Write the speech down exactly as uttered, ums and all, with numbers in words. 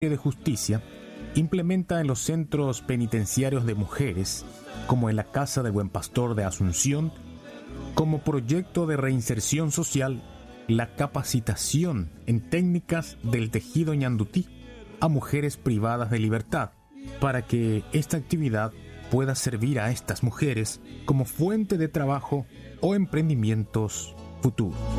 de Justicia implementa en los centros penitenciarios de mujeres, como en la Casa del Buen Pastor de Asunción, como proyecto de reinserción social, la capacitación en técnicas del tejido ñandutí a mujeres privadas de libertad, para que esta actividad pueda servir a estas mujeres como fuente de trabajo o emprendimientos futuros.